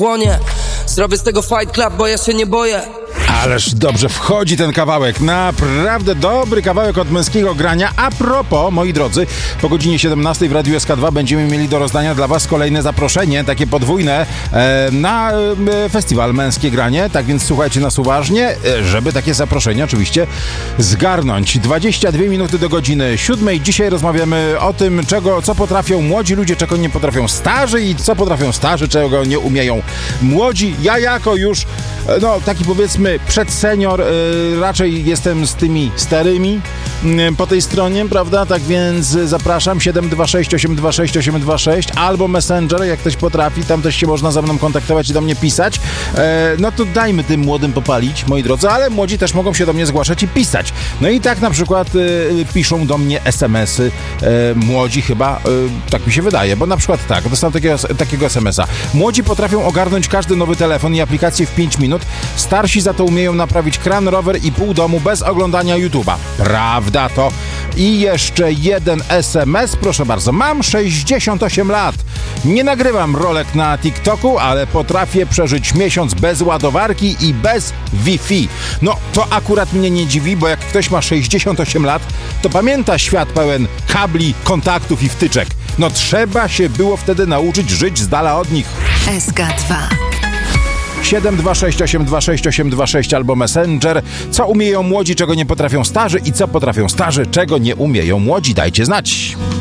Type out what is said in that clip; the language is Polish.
Płonie, zrobię z tego Fight Club, bo ja się nie boję. Ależ dobrze wchodzi ten kawałek. Naprawdę dobry kawałek od męskiego grania. A propos, moi drodzy, po godzinie 17 w Radiu SK2 będziemy mieli do rozdania dla was kolejne zaproszenie, takie podwójne, na festiwal Męskie Granie. Tak więc słuchajcie nas uważnie, żeby takie zaproszenie oczywiście zgarnąć. 22 minuty do godziny 7. Dzisiaj rozmawiamy o tym, co potrafią młodzi ludzie, czego nie potrafią starzy i co potrafią starzy, czego nie umieją młodzi. Ja jako już, taki powiedzmy przedsenior, raczej jestem z tymi starymi po tej stronie, prawda? Tak więc zapraszam 726 826 826 albo Messenger, jak ktoś potrafi, tam też się można ze mną kontaktować i do mnie pisać. To dajmy tym młodym popalić, moi drodzy, ale młodzi też mogą się do mnie zgłaszać i pisać. No i tak na przykład piszą do mnie SMS-y młodzi chyba, tak mi się wydaje, bo na przykład tak, dostałem takiego SMS-a. Młodzi potrafią ogarnąć każdy nowy telefon i aplikację w 5 minut, starsi za to umieją naprawić kran, rower i pół domu bez oglądania YouTube'a. Prawda to? I jeszcze jeden SMS, proszę bardzo. Mam 68 lat. Nie nagrywam rolek na TikToku, ale potrafię przeżyć miesiąc bez ładowarki i bez Wi-Fi. To akurat mnie nie dziwi, bo jak ktoś ma 68 lat, to pamięta świat pełen kabli, kontaktów i wtyczek. Trzeba się było wtedy nauczyć żyć z dala od nich. SK2 726 826 826 albo Messenger. Co umieją młodzi, czego nie potrafią starzy i co potrafią starzy, czego nie umieją młodzi? Dajcie znać.